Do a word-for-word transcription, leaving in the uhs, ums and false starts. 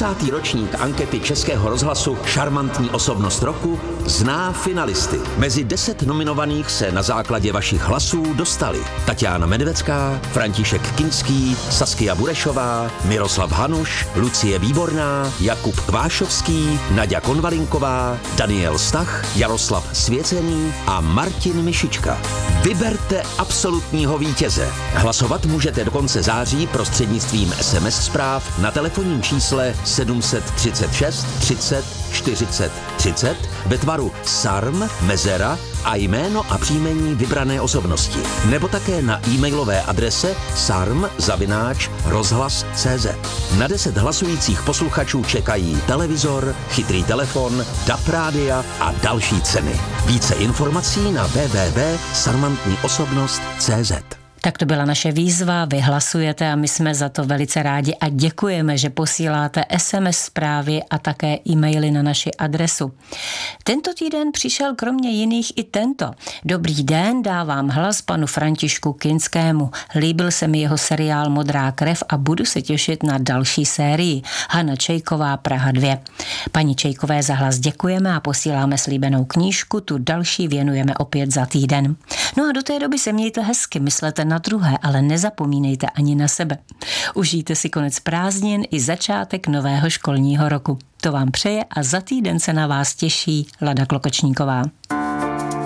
desátý ročník ankety Českého rozhlasu Šarmantní osobnost roku zná finalisty. Mezi deset nominovaných se na základě vašich hlasů dostali Tatiana Medvecká, František Kinský, Saskia Burešová, Miroslav Hanuš, Lucie Výborná, Jakub Kvášovský, Naďa Konvalinková, Daniel Stach, Jaroslav Svěcený a Martin Mišička. Vyberte absolutního vítěze. Hlasovat můžete do konce září prostřednictvím es em es zpráv na telefonním čísle sedm set třicet šest třicet čtyřicet třicet ve tvaru S A R M, mezera a jméno a příjmení vybrané osobnosti. Nebo také na e-mailové adrese sarm zavináč rozhlas tečka cé zet. Na deset hlasujících posluchačů čekají televizor, chytrý telefon, D A B rádia a další ceny. Více informací na w w w tečka sarmantní osobnost tečka cé zet. Tak to byla naše výzva, vy hlasujete a my jsme za to velice rádi a děkujeme, že posíláte es em es zprávy a také e-maily na naši adresu. Tento týden přišel kromě jiných i tento. Dobrý den, dávám hlas panu Františku Kinskému. Líbil se mi jeho seriál Modrá krev a budu se těšit na další sérii. Hana Čejková, Praha dva. Paní Čejkové za hlas děkujeme a posíláme slíbenou knížku, tu další věnujeme opět za týden. No a do té doby se mějte hezky, myslete na druhé, ale nezapomínejte ani na sebe. Užijte si konec prázdnin i začátek nového školního roku. To vám přeje a za týden se na vás těší Lada Klokočníková.